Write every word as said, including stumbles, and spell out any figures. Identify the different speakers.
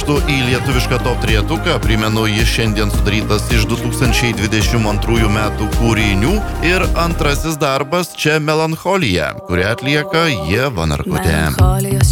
Speaker 1: sugrįžtų į lietuvišką top trejetuką. Primenu, jis šiandien sudarytas iš du tūkstančiai dvidešimt antrųjų metų kūrinių. Ir antrasis darbas čia Melancholija, kurią atlieka Ieva Narkutė.